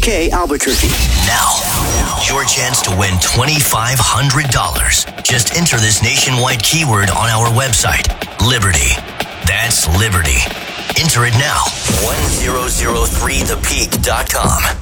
KFK Albuquerque. Now, your chance to win $2,500. Just enter this nationwide keyword on our website, Liberty. That's Liberty. Enter it now. 1003thepeak.com.